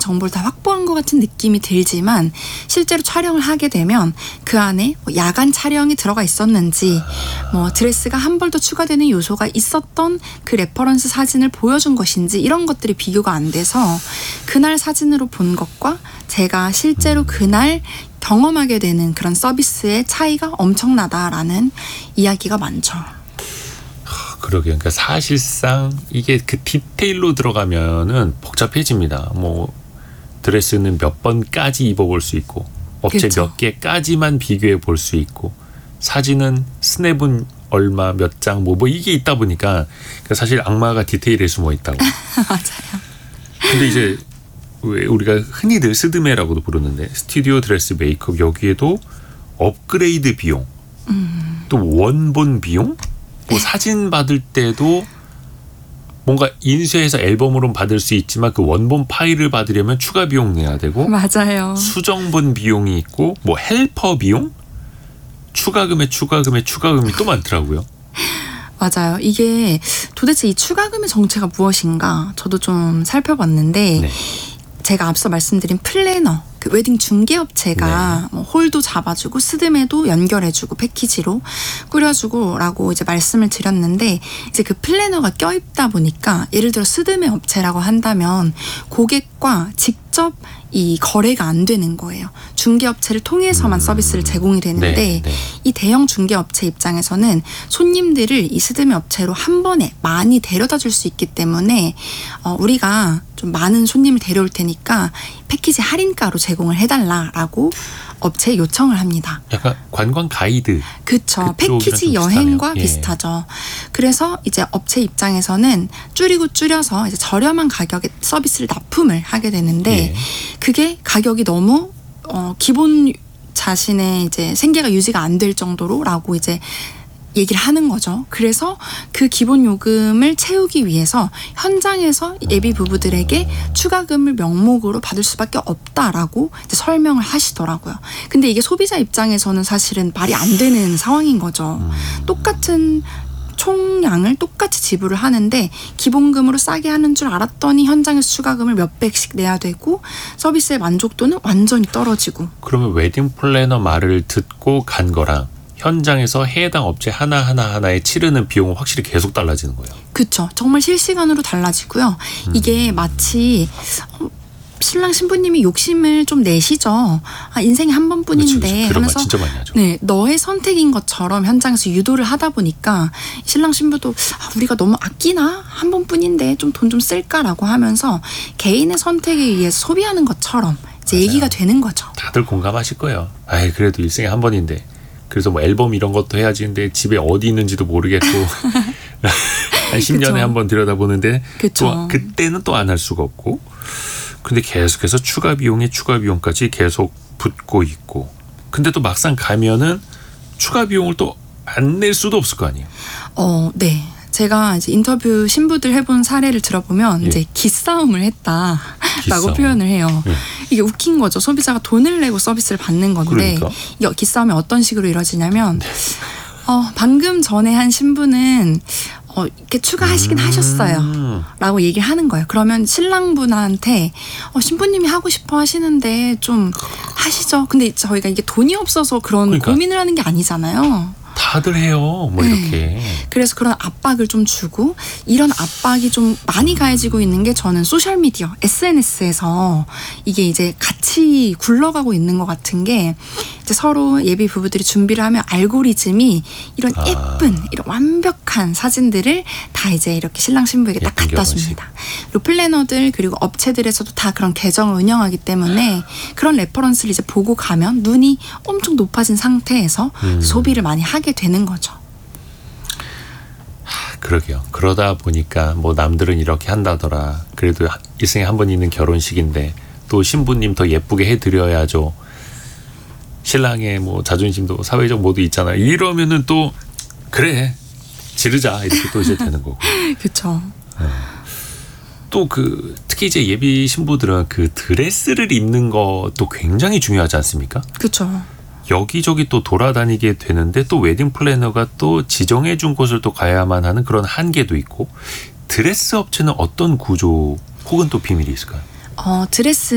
정보를 다 확보한 것 같은 느낌이 들지만 실제로 촬영을 하게 되면 그 안에 뭐 야간 촬영이 들어가 있었는지 뭐 드레스가 한 벌 더 추가되는 요소가 있었던 그 레퍼런스 사진을 보여준 것인지 이런 것들이 비교가 안 돼서 그날 사진으로 본 것과 제가 실제로 그날 경험하게 되는 그런 서비스의 차이가 엄청나다라는 이야기가 많죠. 그러게요. 그러니까 사실상 이게 그 디테일로 들어가면은 복잡해집니다. 뭐 드레스는 몇 번까지 입어볼 수 있고 업체 그렇죠. 몇 개까지만 비교해 볼 수 있고 사진은 스냅은 얼마 몇 장 뭐 이게 있다 보니까 사실 악마가 디테일에 숨어 있다고. 맞아요. 근데 이제 왜 우리가 흔히들 스드메라고도 부르는데 스튜디오 드레스 메이크업 여기에도 업그레이드 비용 또 원본 비용 뭐 사진 받을 때도 뭔가 인쇄해서 앨범으로 받을 수 있지만 그 원본 파일을 받으려면 추가 비용 내야 되고 맞아요. 수정본 비용이 있고 뭐 헬퍼 비용 추가금에 추가금에 추가금이 또 많더라고요. 맞아요. 이게 도대체 이 추가금의 정체가 무엇인가 저도 좀 살펴봤는데 네. 제가 앞서 말씀드린 플래너 그 웨딩 중개업체가 뭐 홀도 잡아주고 스드메도 연결해주고 패키지로 꾸려주고라고 이제 말씀을 드렸는데 이제 그 플래너가 껴있다 보니까 예를 들어 스드메 업체라고 한다면 고객과 직접 이 거래가 안 되는 거예요. 중개업체를 통해서만 서비스를 제공이 되는데 이 대형 중개업체 입장에서는 손님들을 이 스드메 업체로 한 번에 많이 데려다 줄 수 있기 때문에 우리가 좀 많은 손님을 데려올 테니까 패키지 할인가로 제공을 해달라라고 업체에 요청을 합니다. 약간 관광 가이드. 그렇죠. 패키지 여행과 비슷하죠. 그래서 이제 업체 입장에서는 줄여서 이제 저렴한 가격에 서비스를 납품을 하게 되는데 그게 가격이 너무 기본 자신의 이제 생계가 유지가 안 될 정도로라고 이제 얘기를 하는 거죠. 그래서 그 기본 요금을 채우기 위해서 현장에서 예비 부부들에게 추가금을 명목으로 받을 수밖에 없다라고 이제 설명을 하시더라고요. 근데 이게 소비자 입장에서는 사실은 말이 안 되는 상황인 거죠. 똑같은 총량을 똑같이 지불을 하는데 기본금으로 싸게 하는 줄 알았더니 현장에서 추가금을 몇백씩 내야 되고 서비스의 만족도는 완전히 떨어지고. 그러면 웨딩 플래너 말을 듣고 간 거랑 현장에서 해당 업체 하나하나에 치르는 비용은 확실히 계속 달라지는 거예요. 그렇죠. 정말 실시간으로 달라지고요. 이게 마치 신랑 신부님이 욕심을 좀 내시죠. 인생에 한 번뿐인데 그런 말 하면서 진짜 많이 하죠. 네, 너의 선택인 것처럼 현장에서 유도를 하다 보니까 신랑 신부도 우리가 너무 아끼나? 한 번뿐인데 좀 돈 좀 쓸까라고 하면서 개인의 선택에 의해서 소비하는 것처럼 이제 얘기가 되는 거죠. 다들 공감하실 거예요. 아이 그래도 일생에 한 번인데 그래서 뭐 앨범 이런 것도 해야지 근데 집에 어디 있는지도 모르겠고 한 10년에 한 번 들여다보는데 또 그때는 또 안 할 수가 없고 근데 계속해서 추가 비용까지 계속 붙고 있고 근데 또 막상 가면은 추가 비용을 또 안 낼 수도 없을 거 아니에요. 네. 제가 이제 인터뷰 신부들 해본 사례를 들어보면 이제 기싸움을 했다라고 표현을 해요. 이게 웃긴 거죠. 소비자가 돈을 내고 서비스를 받는 건데 이 기싸움이 어떤 식으로 이루어지냐면 방금 전에 한 신부는 이렇게 추가하시긴 하셨어요. 라고 얘기를 하는 거예요. 그러면 신랑분한테 신부님이 하고 싶어 하시는데 좀 하시죠. 근데 저희가 이게 돈이 없어서 그런 고민을 하는 게 아니잖아요. 다들 해요. 뭐 이렇게. 그래서 그런 압박을 좀 주고 이런 압박이 좀 많이 가해지고 있는 게 저는 소셜미디어, SNS에서 이게 이제 같이 굴러가고 있는 것 같은 게 이제 서로 예비 부부들이 준비를 하면 알고리즘이 이런 예쁜 이런 완벽한 사진들을 다 이제 이렇게 신랑 신부에게 딱 갖다 줍니다. 그리고 플래너들 그리고 업체들에서도 다 그런 계정을 운영하기 때문에 그런 레퍼런스를 이제 보고 가면 눈이 엄청 높아진 상태에서 소비를 많이 하게 되는 거죠. 그러게요. 그러다 보니까 뭐 남들은 이렇게 한다더라. 그래도 일생에 한 번 있는 결혼식인데 또 신부님 더 예쁘게 해드려야죠. 신랑의 뭐 자존심도 사회적 모두 있잖아요. 이러면은 또 그래 지르자 이렇게 또 이제 되는 거고. 그렇죠. 또 그 특히 이제 예비 신부들은 그 드레스를 입는 것도 굉장히 중요하지 않습니까? 그렇죠. 여기저기 또 돌아다니게 되는데 또 웨딩 플래너가 또 지정해 준 곳을 또 가야만 하는 그런 한계도 있고 드레스 업체는 어떤 구조 혹은 또 비밀이 있을까요? 드레스